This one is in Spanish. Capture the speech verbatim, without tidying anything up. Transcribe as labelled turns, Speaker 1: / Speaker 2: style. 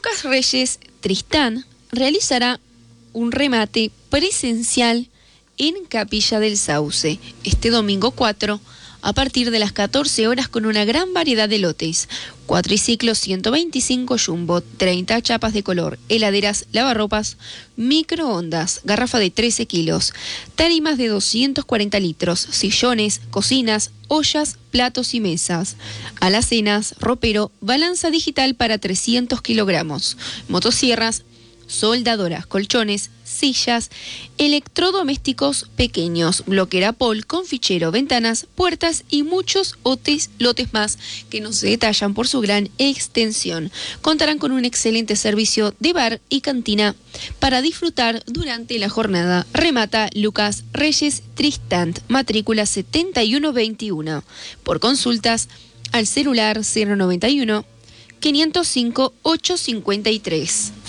Speaker 1: Lucas Reyes Tristán realizará un remate presencial en Capilla del Sauce este domingo cuatro a partir de las catorce horas con una gran variedad de lotes, cuatriciclos ciento veinticinco jumbo, treinta chapas de color, heladeras, lavarropas, microondas, garrafa de trece kilos, tarimas de doscientos cuarenta litros, sillones, cocinas, ollas, platos y mesas, alacenas, ropero, balanza digital para trescientos kilogramos, motosierras, soldadoras, colchones, sillas, electrodomésticos pequeños, bloquera pol con fichero, ventanas, puertas y muchos lotes, lotes más que no se detallan por su gran extensión. Contarán con un excelente servicio de bar y cantina para disfrutar durante la jornada. Remata Lucas Reyes Tristán, matrícula setenta y uno veintiuno. Por consultas al celular cero noventa y uno, quinientos cinco, ochocientos cincuenta y tres.